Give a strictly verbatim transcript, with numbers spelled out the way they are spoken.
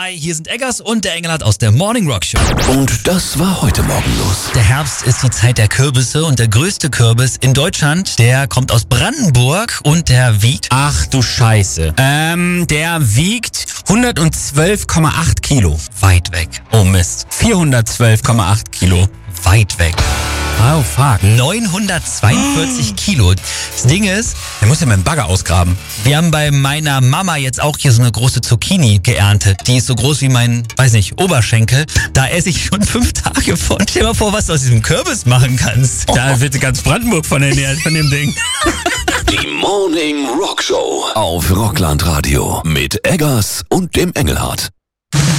Hi, hier sind Eggers und der Engelhardt aus der Morning Rock Show. Und das war heute Morgen los. Der Herbst ist die Zeit der Kürbisse und der größte Kürbis in Deutschland, der kommt aus Brandenburg und der wiegt... Ach du Scheiße. Ähm, der wiegt hundertzwölf Komma acht Kilo. Weit weg. Oh Mist. vierhundertzwölf Komma acht Kilo. Weit weg. Oh fuck. neunhundertzweiundvierzig Kilo. Das Ding ist, Der muss ja mit dem Bagger ausgraben. wir haben bei meiner Mama jetzt auch hier so eine große Zucchini geerntet. Die ist so groß wie mein, weiß nicht, Oberschenkel. Da esse ich schon fünf Tage von. Stell dir mal vor, was du aus diesem Kürbis machen kannst. Da wird ganz Brandenburg von ernährt, von dem Ding. Die Morning Rock Show auf Rockland Radio mit Eggers und dem Engelhardt.